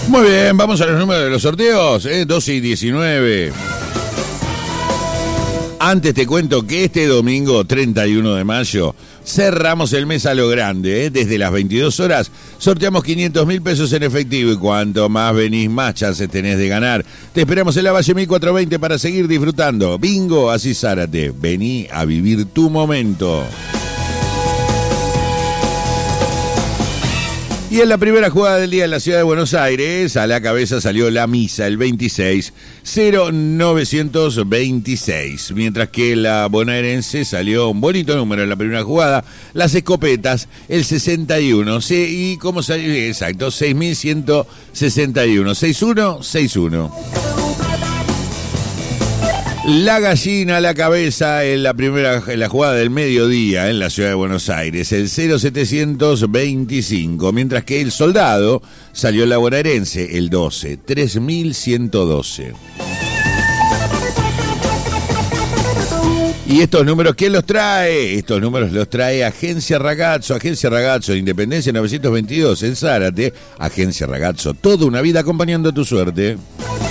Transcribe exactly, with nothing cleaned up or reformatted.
Muy bien, vamos a los números de los sorteos, ¿eh? doce y diecinueve. Antes te cuento que este domingo, treinta y uno de mayo, cerramos el mes a lo grande, ¿eh? Desde las veintidós horas sorteamos quinientos mil pesos en efectivo y cuanto más venís, más chances tenés de ganar. Te esperamos en la Valle mil cuatrocientos veinte para seguir disfrutando. Bingo, así Zárate. Vení a vivir tu momento. Y en la primera jugada del día en la ciudad de Buenos Aires, a la cabeza salió la Misa, el veintiséis cero novecientos veintiséis. Mientras que la bonaerense salió un bonito número en la primera jugada, las escopetas, el sesenta y uno. Sí, ¿y cómo salió? Exacto, seis mil ciento sesenta y uno. sesenta y uno sesenta y uno. La gallina a la cabeza en la primera en la jugada del mediodía en la ciudad de Buenos Aires, el cero setecientos veinticinco, mientras que el soldado salió la bonaerense, el doce, tres mil ciento doce. ¿Y estos números quién los trae? Estos números los trae Agencia Ragazzo, Agencia Ragazzo, Independencia novecientos veintidós en Zárate, Agencia Ragazzo, toda una vida acompañando tu suerte.